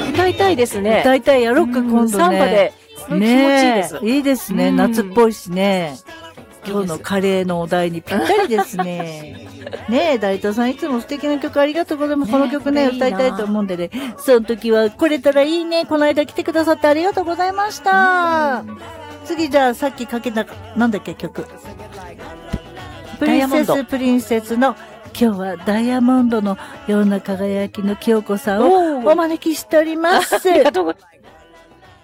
歌いたいですね。 歌いたい、やろうか、今度ね。 サンバで。気持ちいいです。 いいですね。夏っぽいしね。今日のカレーのお題にぴったりですね。ねえ、大東さんいつも素敵な曲ありがとうございます。この曲ね、歌いたいと思うんでね。その時は来れたらいいね。この間来てくださってありがとうございました。次じゃあさっきかけた、なんだっけ曲。プリンセスの今日はダイヤモンドのような輝きの清子さんをお招きしております。 ありがとうございます。